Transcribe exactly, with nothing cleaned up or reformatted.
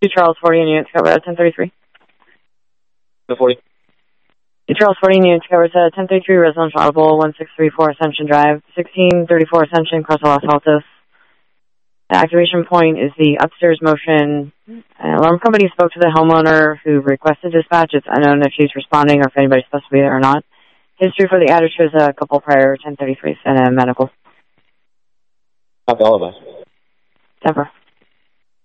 two Charles forty units covered at ten thirty-three. The forty. two Charles forty units covered at ten thirty-three Residential Audible, one six three four Ascension Drive, sixteen thirty-four Ascension, Cross Los Altos. The activation point is the upstairs motion. An alarm company spoke to the homeowner who requested dispatch. It's unknown if she's responding or if anybody's supposed to be there or not. History for the adder shows a couple prior ten thirty-threes and a medical. Copy all of us. Denver.